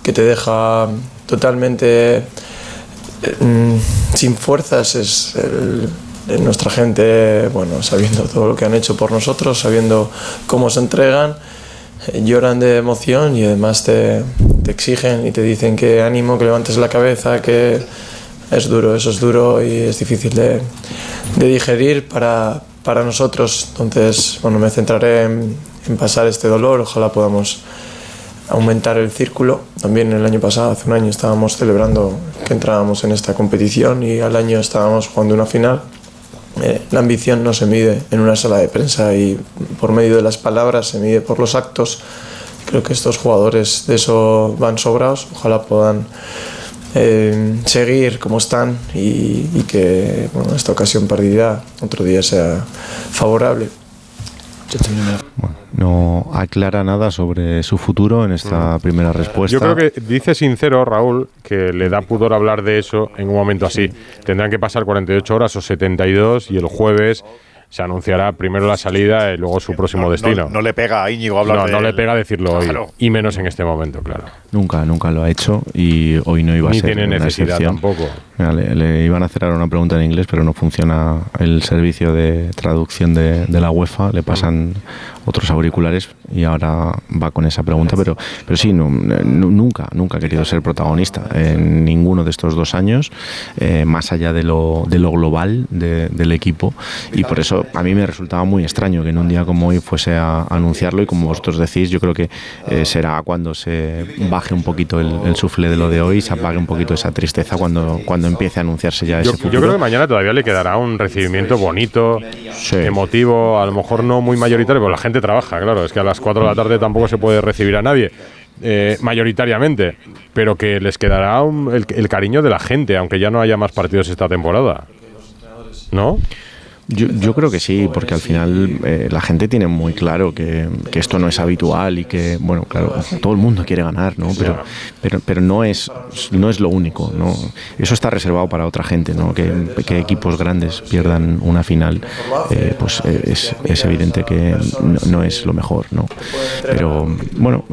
que te deja totalmente sin fuerzas es nuestra gente, bueno, sabiendo todo lo que han hecho por nosotros, sabiendo cómo se entregan, lloran de emoción y además te exigen y te dicen que ánimo, que levantes la cabeza, que es duro, eso es duro y es difícil de digerir para nosotros. Entonces, bueno, me centraré en pasar este dolor, ojalá podamos aumentar el círculo. También el año pasado, hace un año, estábamos celebrando que entrábamos en esta competición y al año estábamos jugando una final. La ambición no se mide en una sala de prensa y por medio de las palabras, se mide por los actos. Creo que estos jugadores de eso van sobrados, ojalá puedan seguir como están y que bueno, esta ocasión perdida otro día sea favorable. Bueno, no aclara nada sobre su futuro en esta primera respuesta. Yo creo que dice sincero, Raúl, que le da pudor hablar de eso en un momento así. Tendrán que pasar 48 horas o 72 y el jueves se anunciará primero la salida y luego su próximo destino. No le pega a Íñigo hablar no le pega decirlo hoy, y menos en este momento, claro. Nunca lo ha hecho y hoy no iba a ser. Ni tiene necesidad tampoco. Mira, le iban a hacer ahora una pregunta en inglés, pero no funciona el servicio de traducción de la UEFA, le pasan otros auriculares y ahora va con esa pregunta, pero sí, nunca ha querido ser protagonista en ninguno de estos 2 años, más allá de lo global del equipo, y por eso a mí me resultaba muy extraño que en un día como hoy fuese a anunciarlo, y como vosotros decís, yo creo que será cuando se baje un poquito el suflé de lo de hoy, se apague un poquito esa tristeza cuando empiece a anunciarse ya ese futuro. Yo creo que mañana todavía le quedará un recibimiento bonito, sí, emotivo, a lo mejor no muy mayoritario, pero la gente trabaja, claro, es que a las 4 de la tarde tampoco se puede recibir a nadie, mayoritariamente, pero que les quedará el cariño de la gente, aunque ya no haya más partidos esta temporada, ¿no? Yo creo que sí, porque al final la gente tiene muy claro que esto no es habitual y que, bueno, claro, todo el mundo quiere ganar, ¿no? Pero no es lo único, ¿no? Eso está reservado para otra gente, ¿no? Que equipos grandes pierdan una final, pues es evidente que no es lo mejor, ¿no? Pero, bueno,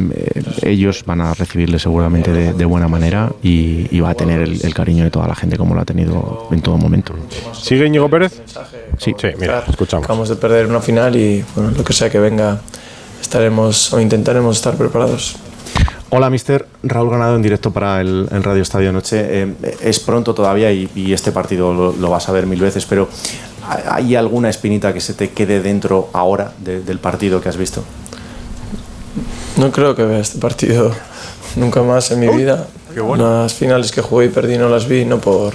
ellos van a recibirle seguramente de buena manera y va a tener el cariño de toda la gente como lo ha tenido en todo momento. ¿Sigue Íñigo Pérez? Sí, mira, escuchamos. Acabamos de perder una final y bueno, lo que sea que venga estaremos o intentaremos estar preparados. Hola, mister. Raúl Granado en directo para el Radio Estadio Noche. Es pronto todavía y este partido lo vas a ver 1000 veces, pero ¿hay alguna espinita que se te quede dentro ahora del partido que has visto? No creo que vea este partido nunca más en mi vida. Qué bueno. Las finales que jugué y perdí no las vi, no por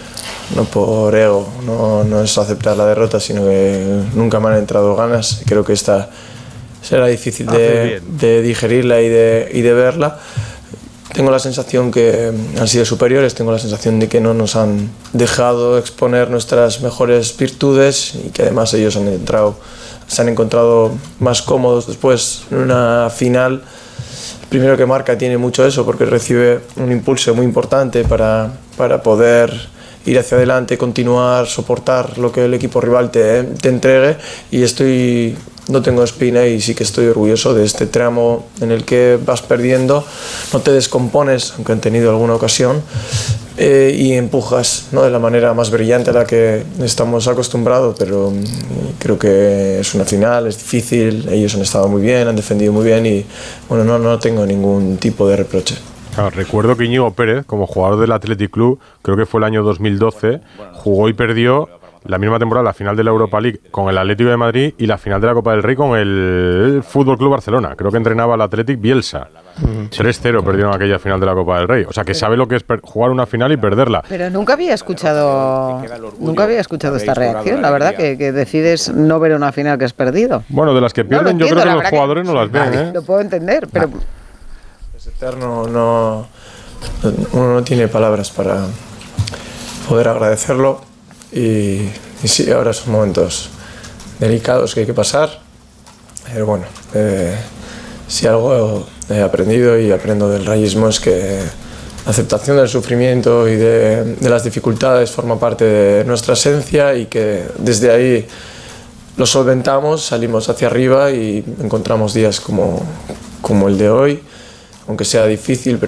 ego, no es aceptar la derrota, sino que nunca me han entrado ganas. Creo que esta será difícil de digerirla y de verla. Tengo la sensación que han sido superiores, tengo la sensación de que no nos han dejado exponer nuestras mejores virtudes y que además ellos se han encontrado más cómodos después en una final. El primero que marca tiene mucho eso porque recibe un impulso muy importante para poder ir hacia adelante, continuar, soportar lo que el equipo rival te entregue, y no tengo espina y sí que estoy orgulloso de este tramo en el que vas perdiendo, no te descompones, aunque han tenido alguna ocasión, y empujas, ¿no?, de la manera más brillante a la que estamos acostumbrados, pero creo que es una final, es difícil, ellos han estado muy bien, han defendido muy bien y bueno, no tengo ningún tipo de reproche. Claro, recuerdo que Íñigo Pérez, como jugador del Athletic Club, creo que fue el año 2012, jugó y perdió la misma temporada la final de la Europa League con el Atlético de Madrid y la final de la Copa del Rey con el Fútbol Club Barcelona. Creo que entrenaba al Athletic Bielsa. 3-0 perdieron aquella final de la Copa del Rey. O sea, que sabe lo que es jugar una final y perderla. Pero nunca había escuchado esta reacción. La verdad que decides no ver una final que has perdido. Bueno, de las que pierden, yo creo que los jugadores no las ven, ¿eh? Lo puedo entender, pero Es eterno, uno no tiene palabras para poder agradecerlo y sí, ahora son momentos delicados que hay que pasar, pero bueno, si algo he aprendido y aprendo del rayismo es que la aceptación del sufrimiento y de las dificultades forma parte de nuestra esencia y que desde ahí lo solventamos, salimos hacia arriba y encontramos días como el de hoy, aunque sea difícil.